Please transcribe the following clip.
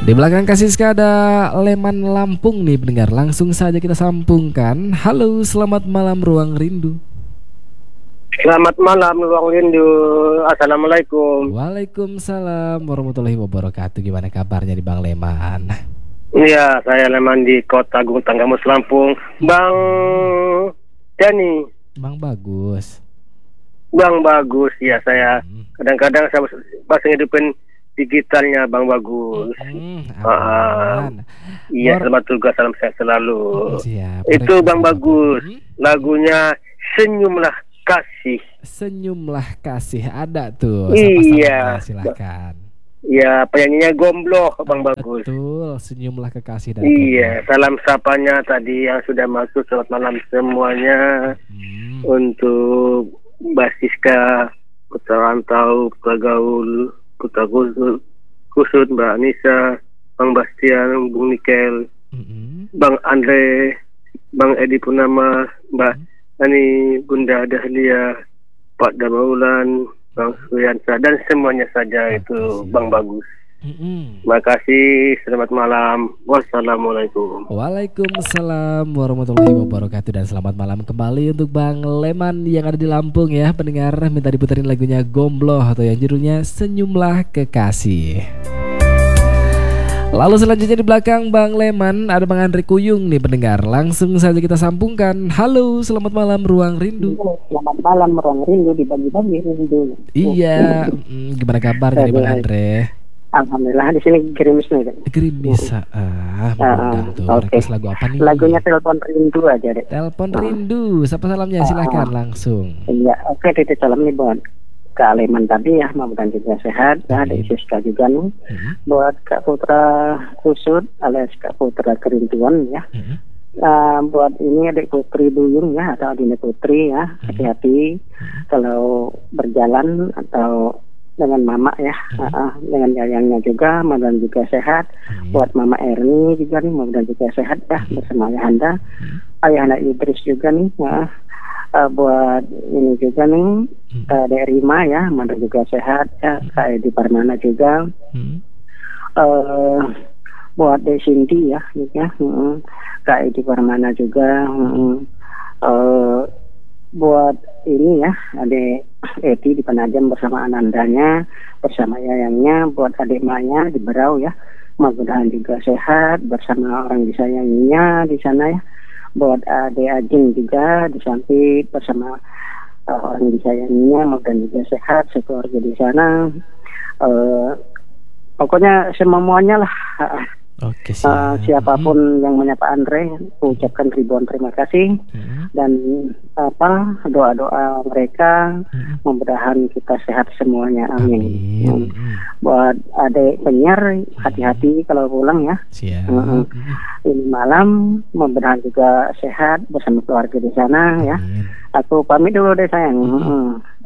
Di belakang Kasiska ada Leman Lampung nih pendengar. Langsung saja kita sambungkan. Halo, selamat malam Ruang Rindu. Selamat malam Ruang Rindu. Assalamualaikum. Waalaikumsalam warahmatullahi wabarakatuh. Gimana kabarnya di Bang Leman? Iya, saya Leman di Kota Agung Tanggamus Lampung. Bang Dani. Bang Bagus. Bang Bagus, ya saya kadang-kadang saya bahasa ngidupin digitalnya Bang Bagus. Aman. Iya, selamat tugas, salam sehat selalu. Siap. Itu Bang Bagus. Lagunya Senyumlah Kasih. Senyumlah Kasih ada tuh. Iya. Silakan. Ya, penyanyinya Gombloh Bang Bagus. Betul, Senyumlah Kekasih dari Iya, salam sapanya tadi yang sudah masuk. Selamat malam semuanya. Untuk Mbak Siska, Putra Rantau, Putra Gaul, Putra Kusut, Mbak Anissa, Bang Bastian, Bung Nikel, Bang Andre, Bang Edi Purnama, Mbak Ani, Bunda Dahlia, Pak Damaulan, Bang Suyansa, dan semuanya saja itu Bang Bagus. Terima kasih, selamat malam. Wassalamualaikum. Waalaikumsalam warahmatullahi wabarakatuh. Dan selamat malam kembali untuk Bang Leman yang ada di Lampung ya. Pendengar minta diputerin lagunya Gombloh atau yang judulnya Senyumlah Kekasih. Lalu selanjutnya di belakang Bang Leman ada Bang Andre Kuyung nih pendengar. Langsung saja kita sambungkan. Halo, selamat malam Ruang Rindu. Selamat malam Ruang Rindu, dibagi-bagi rindu. Iya, gimana kabarnya nih Bang Andre? Alhamdulillah, di sini gerimis nih. Gerimis, mengundang tuh. Request lagu apa nih? Lagunya Telepon Rindu aja deh. Telepon Rindu, siapa salamnya? Silakan langsung. Iya, oke, titip salam nih buat Kak Leman tadi ya, mudah-mudahan juga sehat. Ya, ada Siska juga nih. Buat Kak Putra Kusut alias Kak Putra Kerintuan ya. Buat ini adik Putri Duyung ya, atau Adine Putri ya, hati-hati kalau berjalan atau dengan mama ya, dengan yayangnya juga, mudah-mudahan juga sehat. Buat Mama Erni juga nih, mudah-mudahan juga sehat ya, bersama Ayahanda, Ayahanda Idris juga nih ya. Buat ini juga nih, Dek Rima ya, mudah-mudahan juga sehat ya. Kak Edi Parmana juga. Buat Dek Cindy ya, Kak Edi Parmana juga. Buat ini ya, adik Eti di Penajam bersama Anandanya, bersama yayangnya. Buat adik Maya di Berau ya, mudah-mudahan juga sehat bersama orang disayanginya di sana ya. Buat adik Ajeng juga di Sampit bersama orang disayanginya, mudah-mudahan juga sehat sekeluarga di sana. Pokoknya semuanya lah. Oke, siapapun yang menyapa Andre, ucapkan ribuan terima kasih. Dan doa-doa mereka, mudah-mudahan kita sehat semuanya, amin. Buat adik penyiar, hati-hati kalau pulang ya. Ini malam, mudah-mudahan juga sehat bersama keluarga di sana ya. Aku pamit dulu deh sayang.